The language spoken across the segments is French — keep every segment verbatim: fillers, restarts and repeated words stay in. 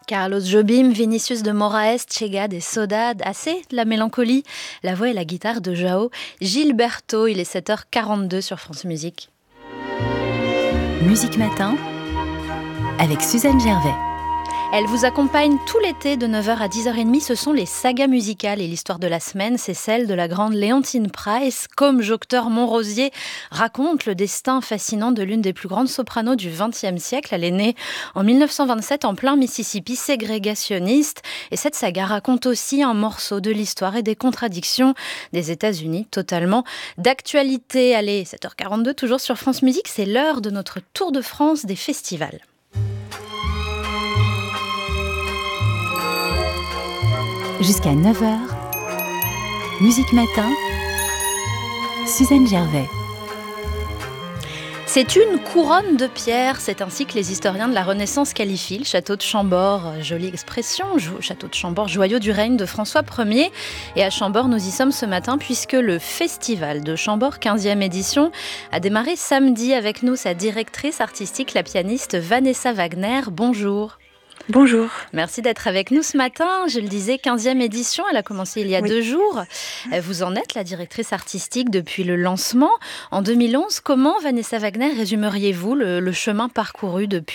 Carlos Jobim, Vinicius de Moraes, Chegad et Saudade, assez de la mélancolie. La voix et la guitare de João Gilberto. Il est sept heures quarante-deux sur France Musique. Musique Matin avec Suzanne Gervais. Elle vous accompagne tout l'été de neuf heures à dix heures trente. Ce sont les sagas musicales et l'histoire de la semaine, c'est celle de la grande Léontine Price. Comme Jocteur Montrosier raconte le destin fascinant de l'une des plus grandes sopranos du vingtième siècle. Elle est née en mille neuf cent vingt-sept en plein Mississippi, ségrégationniste. Et cette saga raconte aussi un morceau de l'histoire et des contradictions des États-Unis, totalement d'actualité. Allez, sept heures quarante-deux, toujours sur France Musique, c'est l'heure de notre Tour de France des festivals. Jusqu'à neuf heures, Musique Matin, Suzanne Gervais. C'est une couronne de pierre, c'est ainsi que les historiens de la Renaissance qualifient le château de Chambord. Jolie expression, château de Chambord, joyau du règne de François Ier. Et à Chambord, nous y sommes ce matin puisque le festival de Chambord, quinzième édition, a démarré samedi. Avec nous, sa directrice artistique, la pianiste Vanessa Wagner. Bonjour. Bonjour. Merci d'être avec nous ce matin. Je le disais, quinzième édition, elle a commencé il y a oui. deux jours. Vous en êtes la directrice artistique depuis le lancement en deux mille onze. Comment, Vanessa Wagner, résumeriez-vous le, le chemin parcouru depuis ?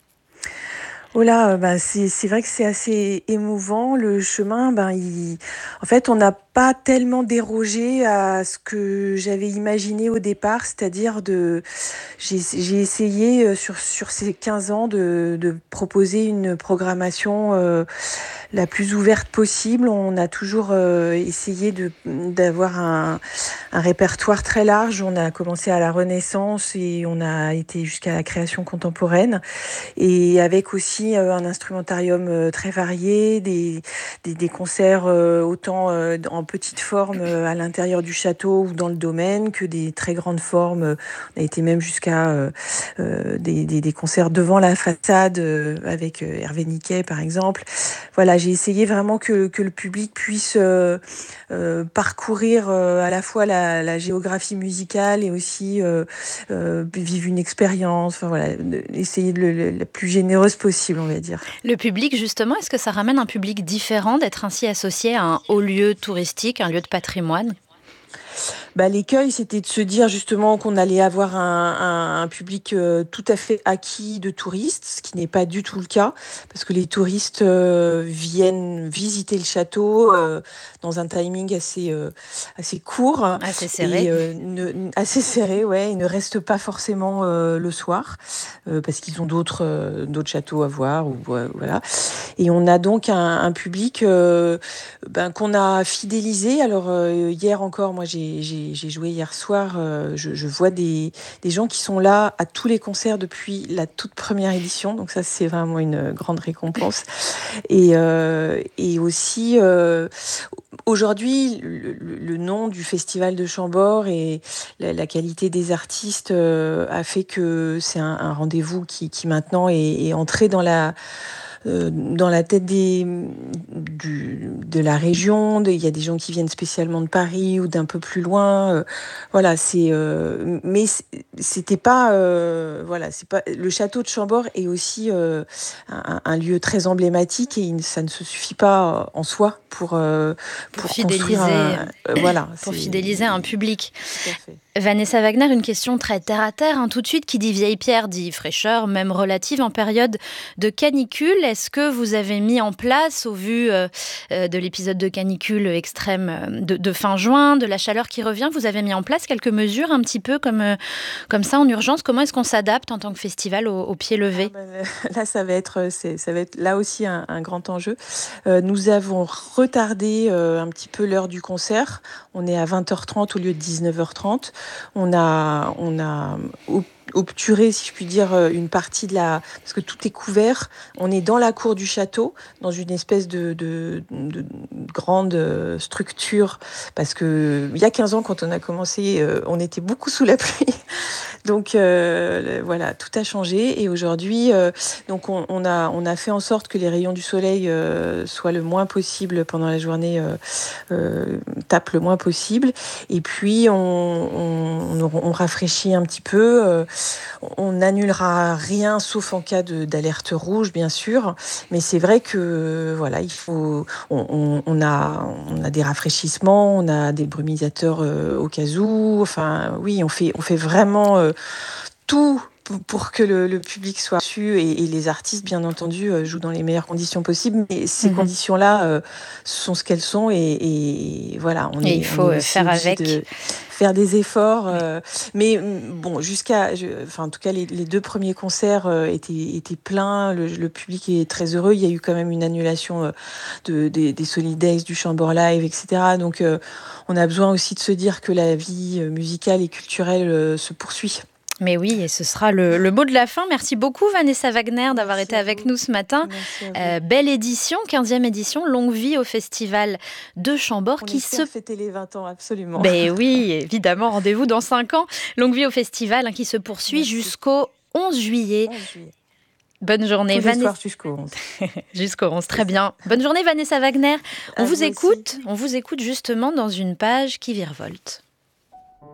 Oh là, ben c'est, c'est vrai que c'est assez émouvant. Le chemin, ben il, en fait, on n'a pas tellement dérogé à ce que j'avais imaginé au départ, c'est-à-dire de, j'ai, j'ai essayé sur sur ces quinze ans de, de proposer une programmation euh, la plus ouverte possible. On a toujours euh, essayé de d'avoir un, un répertoire très large. On a commencé à la Renaissance et on a été jusqu'à la création contemporaine, et avec aussi un instrumentarium très varié, des, des, des concerts autant en petite forme à l'intérieur du château ou dans le domaine que des très grandes formes. On a été même jusqu'à euh, des, des, des concerts devant la façade avec Hervé Niquet par exemple. Voilà, j'ai essayé vraiment que, que le public puisse euh, euh, parcourir euh, à la fois la, la géographie musicale et aussi euh, euh, vivre une expérience. Enfin voilà, essayer de le, la plus généreuse possible, on va dire. Le public, justement, est-ce que ça ramène un public différent d'être ainsi associé à un haut lieu touristique, un lieu de patrimoine ? Bah, l'écueil, c'était de se dire justement qu'on allait avoir un, un, un public euh, tout à fait acquis de touristes, ce qui n'est pas du tout le cas, parce que les touristes euh, viennent visiter le château euh, dans un timing assez euh, assez court, assez serré, et, euh, ne, assez serré, ouais. Ils ne restent pas forcément euh, le soir euh, parce qu'ils ont d'autres euh, d'autres châteaux à voir, ou euh, voilà. Et on a donc un, un public euh, ben, qu'on a fidélisé. Alors euh, hier encore, moi j'ai, j'ai J'ai joué hier soir, euh, je, je vois des, des gens qui sont là à tous les concerts depuis la toute première édition, donc ça c'est vraiment une grande récompense. Et, euh, et aussi, euh, aujourd'hui, le, le nom du Festival de Chambord et la, la qualité des artistes euh, a fait que c'est un, un rendez-vous qui, qui maintenant est, est entré dans la... Euh, dans la tête des, du, de la région. Il y a des gens qui viennent spécialement de Paris ou d'un peu plus loin. Euh, voilà, c'est. Euh, mais c'était pas. Euh, voilà, c'est pas. Le château de Chambord est aussi euh, un, un lieu très emblématique, et ça ne se suffit pas en soi pour euh, pour, pour fidéliser. Un, euh, voilà, pour fidéliser un public. Tout à fait. Vanessa Wagner, une question très terre-à-terre, hein, tout de suite, qui dit vieille pierre dit fraîcheur, même relative en période de canicule. Est-ce que vous avez mis en place, au vu euh, de l'épisode de canicule extrême de, de fin juin, de la chaleur qui revient, vous avez mis en place quelques mesures un petit peu comme, euh, comme ça en urgence? Comment est-ce qu'on s'adapte en tant que festival au, au pied levé? Ah ben, là, ça va être, c'est, ça va être là aussi un, un grand enjeu. Euh, nous avons retardé euh, un petit peu l'heure du concert. On est à vingt heures trente au lieu de dix-neuf heures trente. On a, on a obturé, si je puis dire, une partie de la... Parce que tout est couvert. On est dans la cour du château, dans une espèce de, de, de grande structure. Parce que il y a quinze ans, quand on a commencé, on était beaucoup sous la pluie. Donc euh, voilà, tout a changé. Et aujourd'hui, euh, donc on, on, a, on a fait en sorte que les rayons du soleil euh, soient le moins possible pendant la journée, euh, euh, tapent le moins possible. Et puis, on, on, on rafraîchit un petit peu. Euh, on n'annulera rien sauf en cas de, d'alerte rouge, bien sûr. Mais c'est vrai que voilà, il faut, on, on, on a, on a des rafraîchissements, on a des brumisateurs euh, au cas où. Enfin, oui, on fait, on fait vraiment euh, tout pour que le, le public soit reçu et, et les artistes, bien entendu, euh, jouent dans les meilleures conditions possibles. Mais ces Mhm. conditions-là euh, sont ce qu'elles sont et, et voilà, on Et il est, on faut est euh, aussi faire obligé avec. de faire des efforts. Ouais. Euh, mais mm, bon, jusqu'à, je, enfin, en tout cas, les, les deux premiers concerts euh, étaient, étaient pleins. Le, le public est très heureux. Il y a eu quand même une annulation euh, de, des, des Solidex, du Chambord Live, et cetera. Donc, euh, on a besoin aussi de se dire que la vie euh, musicale et culturelle euh, se poursuit. Mais oui, et ce sera le, le mot de la fin. Merci beaucoup Vanessa Wagner d'avoir Merci été à avec vous. nous ce matin. Merci à vous. Euh, belle édition, quinzième édition, longue vie au festival de Chambord On qui espère se... fêter les vingt ans, absolument. Ben oui, évidemment, rendez-vous dans cinq ans. Longue vie au festival hein, qui se poursuit Merci. jusqu'au onze juillet. onze juillet. Bonne journée Tous les Vanessa. soirs jusqu'au onze. Jusqu'au onze, très bien. Bonne journée Vanessa Wagner. On À vous vous aussi. écoute, on vous écoute justement dans une page qui virevolte.